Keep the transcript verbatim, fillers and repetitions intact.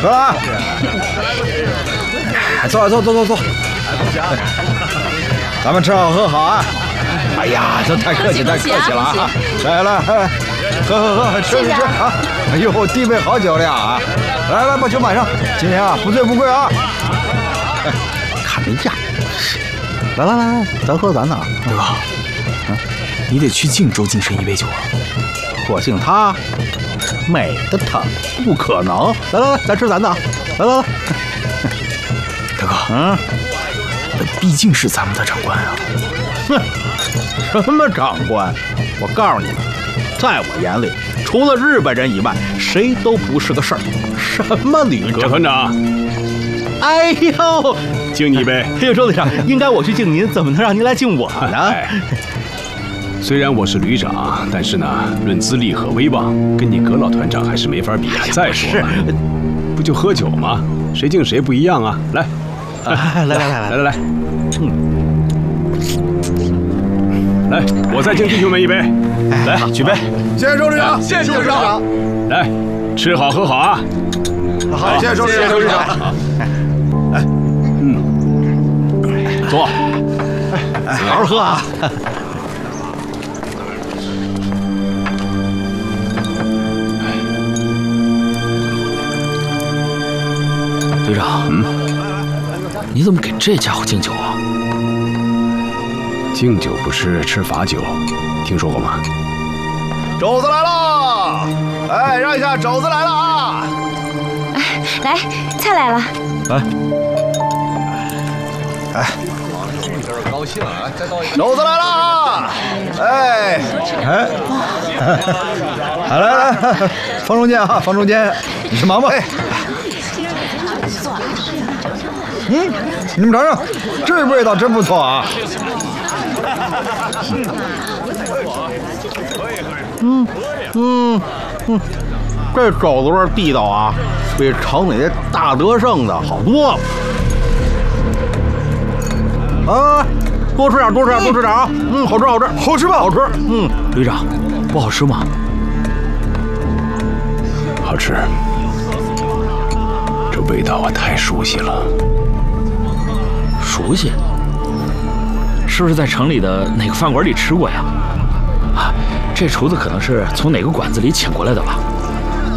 走了啊！走走走走走，咱们吃好喝好啊！哎呀，这太客气太客气了啊！来来，喝喝喝，吃吃吃啊！哎呦，地位好酒了啊！来来，把酒满上，今天啊不醉不归啊！哎，看那样，来来来来，咱喝咱的啊！ 大哥，嗯，你得去敬周敬生一杯酒啊！ 我敬他，美的他，不可能！来来来，咱吃咱的啊！来来来， 大哥， 嗯， 那毕竟是咱们的长官啊！ 哼，什么长官？我告诉你们，在我眼里，除了日本人以外，谁都不是个事儿。什么旅哥？ 赵团长， 哎呦，敬你一杯！哎呦，周队长，应该我去敬您，怎么能让您来敬我呢？ 哎虽然我是旅长，但是呢，论资历和威望，跟你葛老团长还是没法比啊。再说了，不就喝酒吗？谁敬谁不一样啊！来， 来来来来来来来，嗯，来，我再敬弟兄们一杯，来，举杯！ 谢谢周队长， 谢谢周队长。 来，吃好喝好啊！ 好，谢谢周队长，周队长。 来，嗯，坐， 好好喝啊！ 队长，嗯，你怎么给这家伙敬酒啊？ 敬酒不吃吃罚酒，听说过吗？ 肘子来了，哎，让一下，肘子来了啊！ 哎，来，菜来了。 来， 哎，高兴啊！再倒一个。肘子来了啊！哎， 哎，来来来，方中间啊，方中间，你去忙吧。嗯，你们尝尝，这味道真不错啊！嗯嗯嗯，这肘子味地道啊，比城里那大德胜的好多了。啊，多吃点，多吃点，多吃点啊！嗯，好吃，好吃，好吃吧？好吃。嗯， 队长，不好吃吗？ 好吃，这味道啊太熟悉了。 熟悉？是不是在城里的哪个饭馆里吃过呀？啊，这厨子可能是从哪个馆子里请过来的吧？